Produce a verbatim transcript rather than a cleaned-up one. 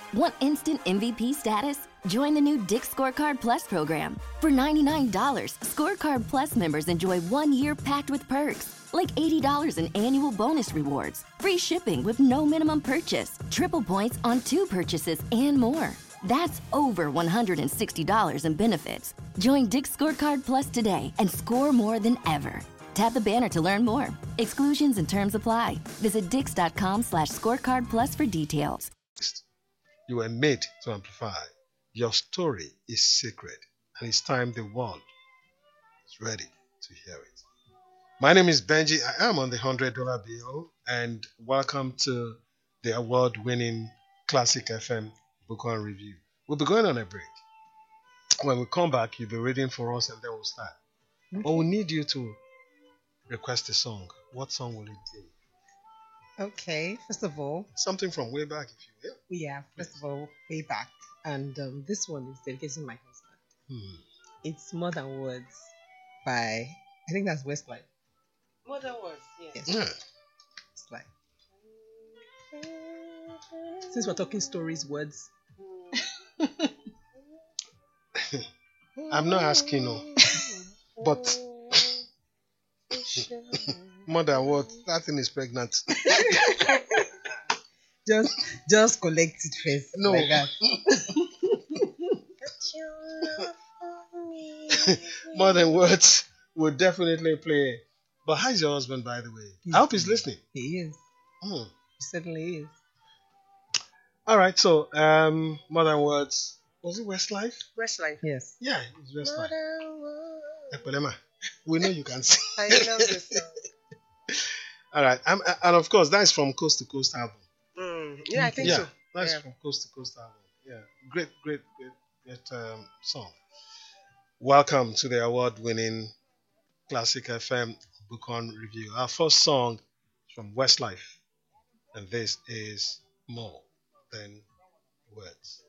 Want instant M V P status? Join the new Dick's Scorecard Plus program. For ninety-nine dollars, Scorecard Plus members enjoy one year packed with perks, like eighty dollars in annual bonus rewards, free shipping with no minimum purchase, triple points on two purchases, and more. That's over one hundred sixty dollars in benefits. Join Dick's Scorecard Plus today and score more than ever. Tap the banner to learn more. Exclusions and terms apply. Visit dix.com slash scorecard plus for details. You were made to amplify. Your story is sacred, and it's time the world is ready to hear it. My name is Benji. I am on the one hundred dollar bill, and welcome to the award-winning Classic F M Book on Review. We'll be going on a break. When we come back, you'll be reading for us, and then we'll start. Okay. But we need you to request a song. What song will it be? Okay, first of all, Something from way back, if you will. yeah, first of all, way back. And um, this one is dedicated to my husband. Hmm. It's More Than Words by, I think that's Westlife. More than words, yes. Yes. Yeah. Westlife. Since we're talking stories, words. I'm not asking, no. But more than what? That thing is pregnant. Just just collect it first. No. Like that. More than words will definitely play. But how's your husband, by the way? He's I hope he's listening. He is. Hmm. He certainly is. All right, so um, more than words. Was it Westlife? Westlife. Yes. Yeah, it was More Westlife. than words. Ekpelema, we know you can sing. I love this song. All right, um, and of course, that is from Coast to Coast album. Mm, yeah, I think yeah, so. that's Yeah. from Coast to Coast album. Yeah, great, great, great, great um, song. Welcome to the award-winning Classic F M Book on Review. Our first song is from Westlife, and this is More Than Words.